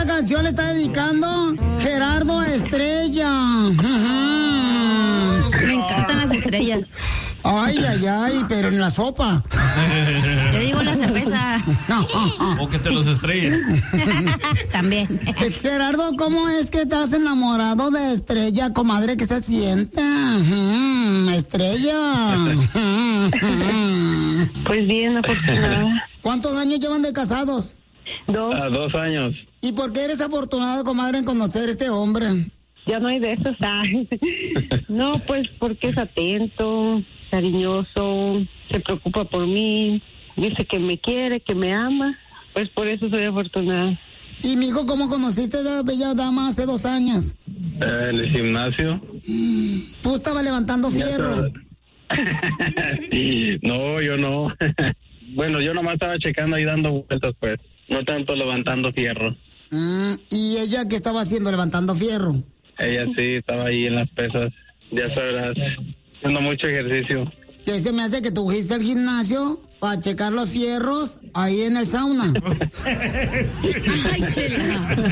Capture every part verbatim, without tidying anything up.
canción le está dedicando Gerardo Estrella. Me encantan las estrellas. Ay, ay, ay, pero en la sopa. Yo digo la cerveza. O que te los estrellen. También. Gerardo, ¿cómo es que estás enamorado de Estrella, comadre? ¿Qué se siente? Mm, Estrella. Pues bien, afortunada. ¿Cuántos años llevan de casados? Dos. Ah, dos años. ¿Y por qué eres afortunado, comadre, en conocer a este hombre? Ya no hay de esos. Ay. No, pues porque es atento, cariñoso, se preocupa por mí, dice que me quiere, que me ama, pues por eso soy afortunada. ¿Y, mijo, cómo conociste a la bella dama hace dos años? Eh, en el gimnasio. Tú estabas levantando fierro. No, yo no. Bueno, yo nomás estaba checando ahí dando vueltas, pues. No tanto levantando fierro. Mm, ¿y ella qué estaba haciendo, levantando fierro? Ella sí, estaba ahí en las pesas. Ya sabrás, haciendo mucho ejercicio. ¿Qué se me hace que tú fuiste al gimnasio para checar los fierros ahí en el sauna? Ay, chela.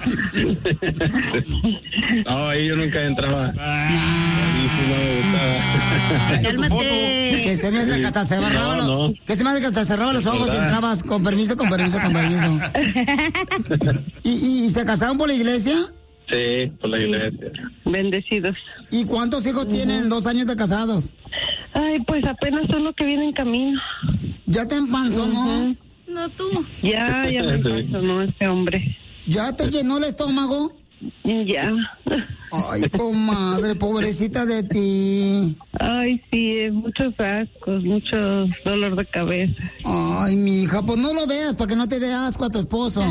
No, ahí yo nunca entraba. Ahí sí no me gustaba. Cálmate. Que se me hace que hasta se cerraba los, No, no. que se me hace que hasta cerraba los ojos y entrabas con permiso, con permiso, con permiso. ¿Y, y, y se casaron por la iglesia? Sí, por la iglesia. Bendecidos. ¿Y cuántos hijos uh-huh. tienen dos años de casados? Ay, pues apenas son los que vienen en camino. ¿Ya te empanzonó? Uh-huh. No tú. Ya, ya me empanzonó este hombre. ¿Ya te llenó el estómago? Ya. Ay, comadre, pobrecita de ti. Ay, sí, muchos ascos, mucho dolor de cabeza. Ay, mi hija, pues no lo veas para que no te dé asco a tu esposo.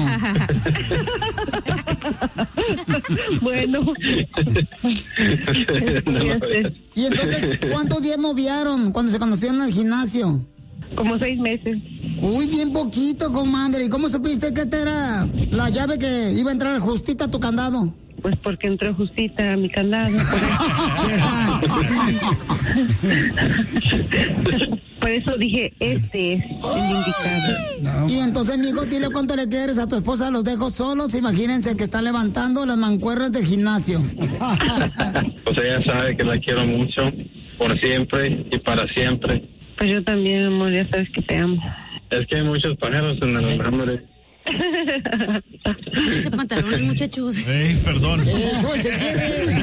Bueno. Y entonces, ¿cuántos días noviaron cuando se conocieron en el gimnasio? Como seis meses. Uy, bien poquito, comadre. ¿Y cómo supiste que esta era la llave que iba a entrar justita a tu candado? Pues porque entró justita a mi candado. Por, por eso dije, este es el indicado. Y entonces, mijo, dile cuánto le quieres a tu esposa. Los dejo solos. Imagínense que está levantando las mancuernas del gimnasio. Pues ella sabe que la quiero mucho, por siempre y para siempre. Pues yo también, amor, ya sabes que te amo. Es que hay muchos pájaros en el hambre. Ese pantalones, muchachos. Ey, perdón. Eso, se quiere.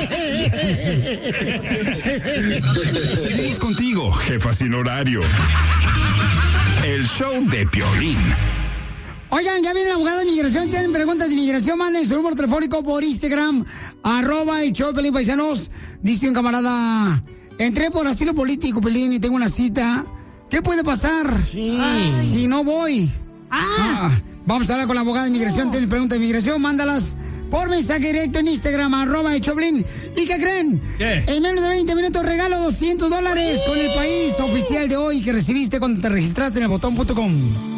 Seguimos contigo, jefa sin horario. El show de Piolín. Oigan, ya viene la abogada de inmigración. Tienen preguntas de inmigración, manden su número telefónico por Instagram, arroba el show de Piolín, paisanos. Dice un camarada: entré por asilo político, Piolín, y tengo una cita. ¿Qué puede pasar sí. si no voy? Ah. Ah, vamos a hablar con la abogada de inmigración. Oh. Tienes preguntas de inmigración, mándalas por mensaje directo en Instagram, arroba el Choplin. ¿Y qué creen? ¿Qué? En menos de veinte minutos regalo doscientos dólares con el país oficial de hoy que recibiste cuando te registraste en el botón punto com.